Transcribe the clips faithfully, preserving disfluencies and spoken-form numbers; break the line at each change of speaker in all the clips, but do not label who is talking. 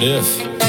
What if?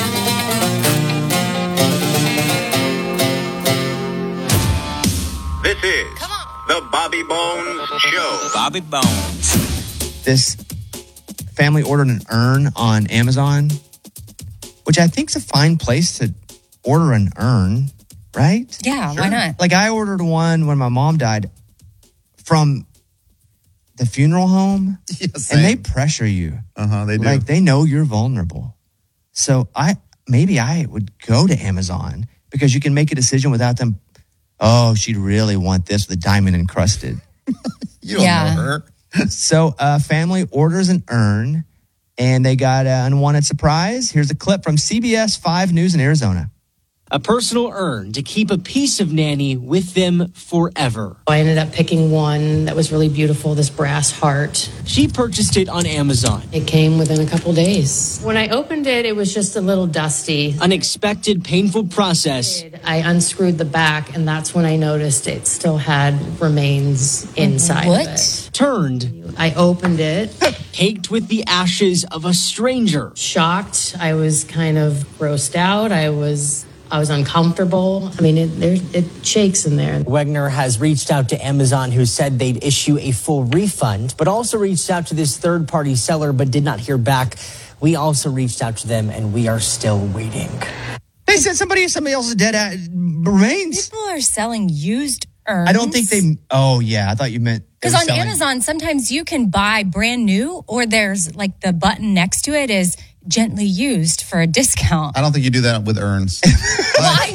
This is the Bobby Bones Show.
Bobby Bones.
This family ordered an urn on Amazon, which I think is a fine place to order an urn, right?
Yeah, sure. Why not?
Like I ordered one when my mom died from the funeral home,
yeah,
and they pressure you.
Uh-huh, they do.
Like they know you're vulnerable. So I maybe I would go to Amazon because you can make a decision without them. Oh, she'd really want this with a diamond encrusted.
You don't
Yeah.
know her.
So a family orders an urn, and they got an unwanted surprise. Here's a clip from C B S five News in Arizona.
A personal urn to keep a piece of Nanny with them forever.
I ended up picking one that was really beautiful, this brass heart.
She purchased it on Amazon.
It came within a couple days. When I opened it, it was just a little dusty.
Unexpected, painful process.
I unscrewed the back, and that's when I noticed it still had remains inside
What?
of it.
Turned,
I opened it,
caked with the ashes of a stranger.
shocked. I was kind of grossed out. I was... I was uncomfortable. I mean, it, there, it shakes in there.
Wegner has reached out to Amazon, who said they'd issue a full refund, but also reached out to this third-party seller, but did not hear back. We also reached out to them, and we are still waiting.
They said somebody somebody else's dead uh, remains.
People are selling used urns.
I don't think they. Oh yeah, I thought you meant they
Because
were
on
selling-
Amazon, sometimes you can buy brand new, or there's like the button next to it is gently used for a discount.
I don't think you do that with urns.
Well, I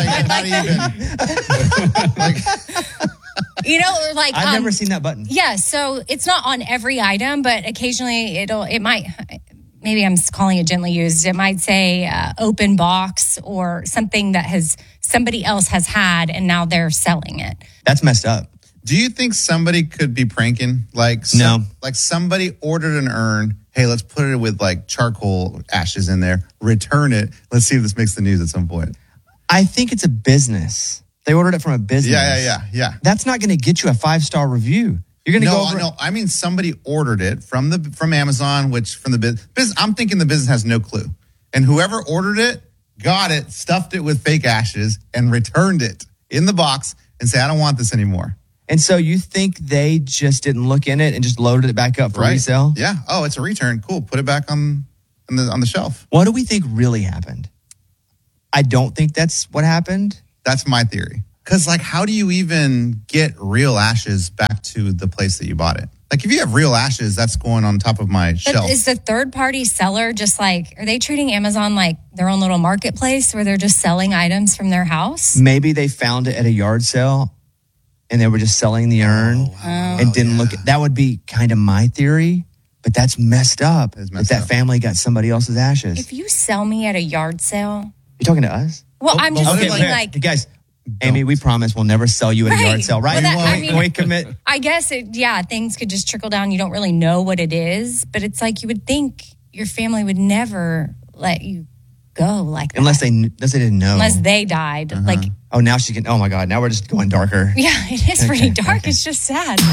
know.
Not even. Like,
You know, or like
I've
um,
never seen that button.
Yeah, so it's not on every item, but occasionally it'll. It might. Maybe I'm calling it gently used. It might say uh, open box or something that has somebody else has had, and now they're selling it.
That's messed up.
do you think somebody could be pranking? Like, some,
no.
Like somebody ordered an urn. Hey, let's put it with like charcoal ashes in there. Return it. Let's see if this makes the news at some point.
I think it's a business. They ordered it from a business.
Yeah, yeah, yeah, yeah.
That's not going to get you a five-star review. You're going to
no,
go over...
No, I mean somebody ordered it from the from Amazon, which from the business. I'm thinking the business has no clue. And whoever ordered it, got it, stuffed it with fake ashes, and returned it in the box and say, I don't want this anymore.
And so you think they just didn't look in it and just loaded it back up for
right.
resale?
Yeah. Oh, it's a return. Cool. Put it back on, on the on the shelf.
What do we think really happened? I don't think that's what happened.
That's my theory. Because, like, how do you even get real ashes back to the place that you bought it? Like, if you have real ashes, that's going on top of my
But
shelf.
is the third-party seller just like, are they treating Amazon like their own little marketplace where they're just selling items from their house?
Maybe they found it at a yard sale and they were just selling the urn
Oh, wow.
and didn't
yeah.
look at, that would be kind of my theory, but that's messed up.
It's messed
that that
up.
family got somebody else's ashes.
If you sell me at a yard sale,
You talking to us?
well,
Oh,
I'm just
okay,
thinking
fair.
like,
Hey, guys, Amy, we promise we'll never sell you at a
Right.
yard sale, right?
Well, that-
Can
I
we-
mean-
can we commit?
I guess, it, yeah, things could just trickle down. You don't really know what it is, but it's like you would think your family would never let you go like that.
Unless they, unless they didn't know.
Unless they died. Like,
Oh, now she can, oh my God, now we're just going darker.
yeah, it is pretty dark.
okay.
It's just sad.